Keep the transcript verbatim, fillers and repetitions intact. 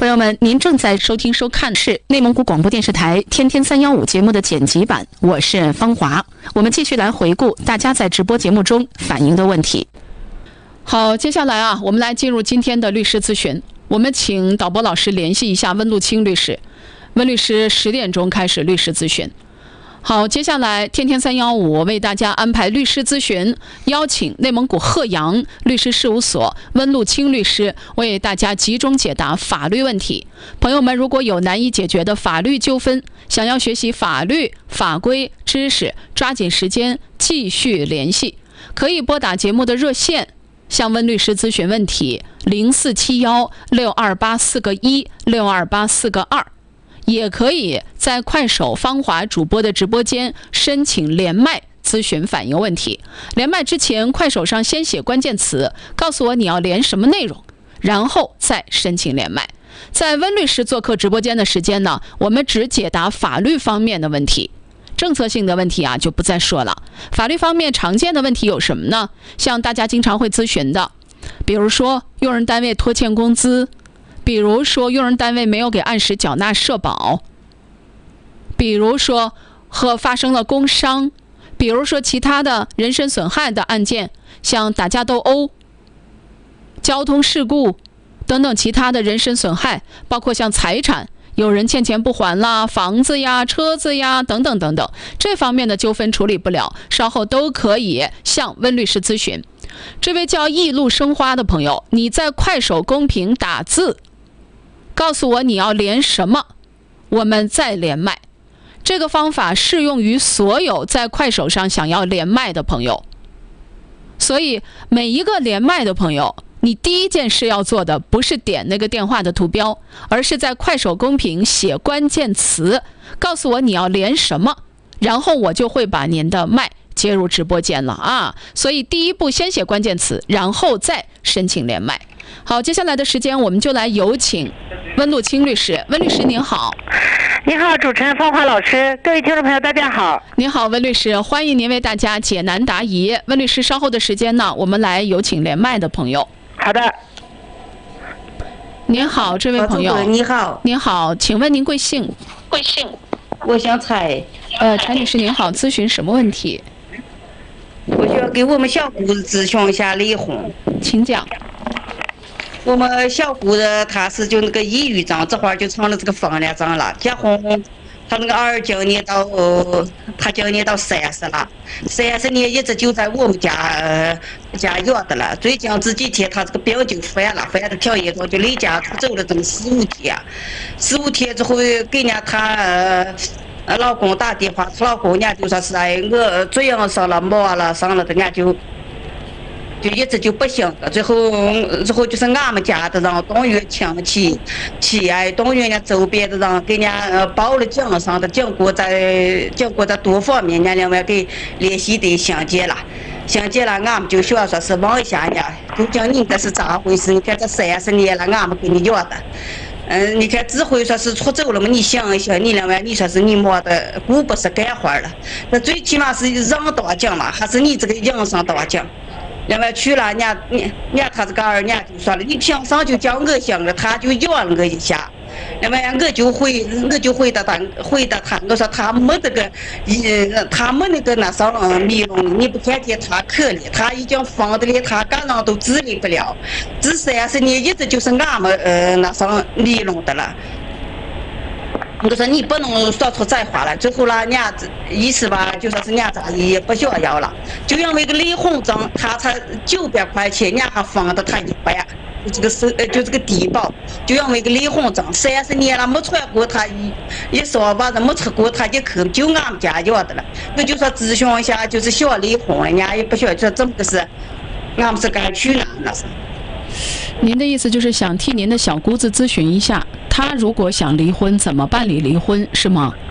友们，您正在收听收看是内蒙古广播电视台天天三幺五节目的剪辑版，我是方华。我们继续来回顾大家在直播节目中反映的问题。好，接下来啊，我们来进入今天的律师咨询。我们请导播老师联系一下温路清律师。温律师十点钟开始律师咨询。好，接下来天天三幺五我为大家安排律师咨询，邀请内蒙古鹤阳律师事务所温路清律师为大家集中解答法律问题。朋友们，如果有难以解决的法律纠纷，想要学习法律法规知识，抓紧时间继续联系，可以拨打节目的热线向温律师咨询问题零四七幺六二八四个一六二八四个二。也可以在快手芳华主播的直播间申请连麦咨询反映问题。连麦之前，快手上先写关键词，告诉我你要连什么内容，然后再申请连麦。在温律师做客直播间的时间呢，我们只解答法律方面的问题，政策性的问题啊就不再说了。法律方面常见的问题有什么呢？像大家经常会咨询的，比如说用人单位拖欠工资，比如说用人单位没有给按时缴纳社保，比如说和发生了工伤，比如说其他的人身损害的案件，像打架斗殴、交通事故等等其他的人身损害，包括像财产，有人欠钱不还啦，房子呀、车子呀等等等等，这方面的纠纷处理不了，稍后都可以向温律师咨询。这位叫一路生花的朋友，你在快手公屏打字告诉我你要连什么，我们再连麦。这个方法适用于所有在快手上想要连麦的朋友，所以每一个连麦的朋友，你第一件事要做的不是点那个电话的图标，而是在快手公屏写关键词，告诉我你要连什么，然后我就会把您的麦接入直播间了啊。所以第一步先写关键词，然后再申请连麦。好，接下来的时间我们就来有请温路清律师。温律师您好。 你好，主持人芳华老师，各位听众朋友大家好。 您好，温律师，欢迎您为大家解难答疑。温律师稍后的时间呢，我们来有请连麦的朋友。 好的。 您好，这位朋友。 你好。 您好，请问您贵姓？ 贵姓？我想柴。 呃，柴女士您好，咨询什么问题？ 我需要给我们小姑子咨询一下离婚。 请讲。 我们小姑子她是就那个抑郁症，这会儿就成了这个分裂症了。结婚，她那个儿今年到，呃、她今年到三十了，三十年一直就在我们家、呃、家养的了。最近这几天她这个病就犯了，犯的挺严重，就离家出走了这么四五天。四五天之后，给人家她呃老公打电话，她老公人家就说是哎我嘴上上了毛了上了，人家就。就一直就不行了，最后最后就是俺们家的人动员亲戚戚哎，动员人家周边的人给人家呃报了警上的，经过在经过在多方面，人家另外给联系的相见了，相见了，俺们就想说是问一下人家，究竟你这是咋回事？你看这三十年了，俺们给你要的。嗯，你看智慧说是出走了嘛？你想一想，你另外你说是你没的顾不是干活了，那最起码是人多讲嘛，还是你这个营生多讲？另外去了，人家人家他这个儿，人家就说了，你平常就叫我想了，他就咬了我一下。另外我就回我就回答他，回答他，我说他没这个，呃，他没那个那啥迷龙，你不看见他可怜，他已经疯的了，他干人都治理不了，这三十年一直就是俺们呃那啥迷龙的了。我说你不能说出这话来，最后了，人家意思吧，就说是人家咋也不想要了，就因为个离婚证，他才九百块钱，人家还分的他一百，就这个是呃就这个低保，就因为个离婚证，三十年了没穿过，他一一说吧，没出过他就去，就俺们家要的了。我就说咨询一下，就是想离婚，人家也不晓得这怎么个事，俺们是该去哪那是。 您的意思就是想替您的小姑子咨询一下，她如果想离婚，怎么办理离婚，是吗？